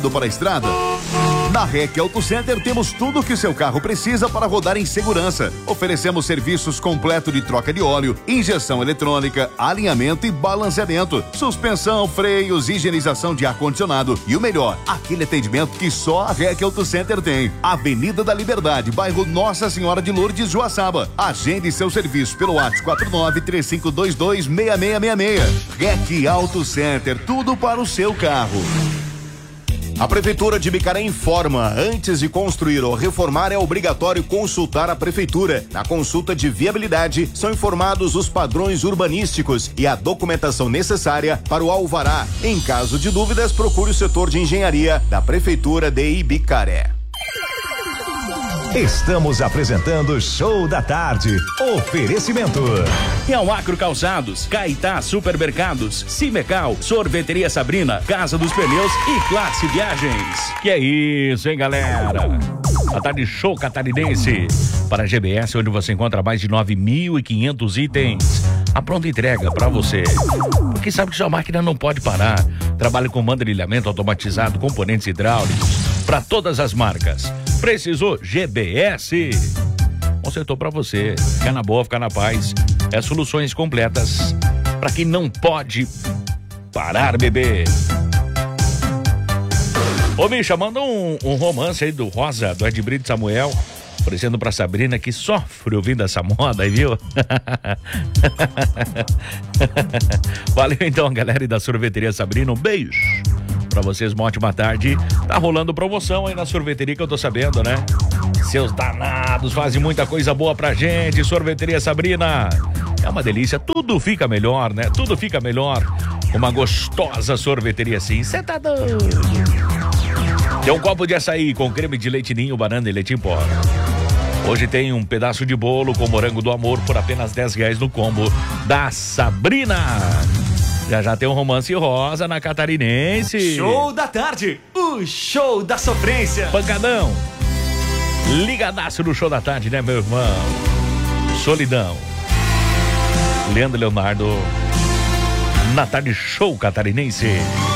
para a estrada? Na REC Auto Center temos tudo o que seu carro precisa para rodar em segurança. Oferecemos serviços completos de troca de óleo, injeção eletrônica, alinhamento e balanceamento, suspensão, freios, higienização de ar-condicionado e o melhor, aquele atendimento que só a REC Auto Center tem. Avenida da Liberdade, bairro Nossa Senhora de Lourdes, Joaçaba. Agende seu serviço pelo WhatsApp 49-3522-6666. REC Auto Center, tudo para o seu carro. A Prefeitura de Ibicaré informa: antes de construir ou reformar é obrigatório consultar a Prefeitura. Na consulta de viabilidade são informados os padrões urbanísticos e a documentação necessária para o alvará. Em caso de dúvidas, procure o setor de engenharia da Prefeitura de Ibicaré. Estamos apresentando Show da Tarde. Oferecimento: Real Acro Calçados, Caetá Supermercados, Cimecal, Sorveteria Sabrina, Casa dos Pneus e Classe Viagens. Que é isso, hein, galera? A tarde show catarinense para a GBS, onde você encontra mais de 9.500 itens. A pronta entrega para você. Porque sabe que sua máquina não pode parar. Trabalha com mandrilhamento automatizado, componentes hidráulicos para todas as marcas. Precisou? GBS. Consertou pra você. Fica na boa, fica na paz. É soluções completas pra quem não pode parar, bebê. Ô, bicha, manda um romance aí do Rosa, do Ed Brito Samuel, oferecendo pra Sabrina, que sofre ouvindo essa moda aí, viu? Valeu então, galera da Sorveteria Sabrina. Um beijo pra vocês, uma ótima tarde. Tá rolando promoção aí na sorveteria, que eu tô sabendo, né? Seus danados fazem muita coisa boa pra gente. Sorveteria Sabrina é uma delícia, tudo fica melhor, né? Tudo fica melhor com uma gostosa sorveteria assim. Cê tá doido? Tem um copo de açaí com creme de leite ninho, banana e leite em pó. Hoje tem um pedaço de bolo com morango do amor por apenas R$10 no combo da Sabrina. Já tem um romance rosa na Catarinense. Show da tarde, o show da sofrência. Pancadão. Ligadaço no show da tarde, né, meu irmão? Solidão. Leandro Leonardo na tarde show catarinense.